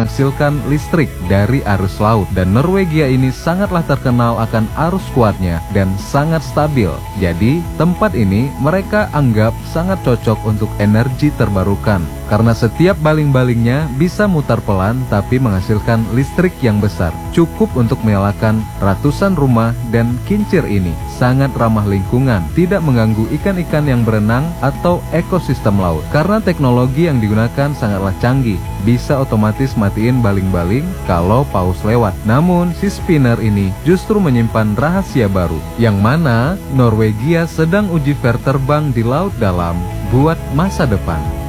menghasilkan listrik dari arus laut. Dan Norwegia ini sangatlah terkenal akan arus kuatnya dan sangat stabil. Jadi, tempat ini mereka anggap sangat cocok untuk energi terbarukan. Karena setiap baling-balingnya bisa mutar pelan tapi menghasilkan listrik yang besar. Cukup untuk menyalakan ratusan rumah, dan kincir ini sangat ramah lingkungan, tidak mengganggu ikan-ikan yang berenang atau ekosistem laut. Karena teknologi yang digunakan sangatlah canggih, bisa otomatis matiin baling-baling kalau paus lewat. Namun, si spinner ini justru menyimpan rahasia baru, yang mana Norwegia sedang uji fair terbang di laut dalam buat masa depan.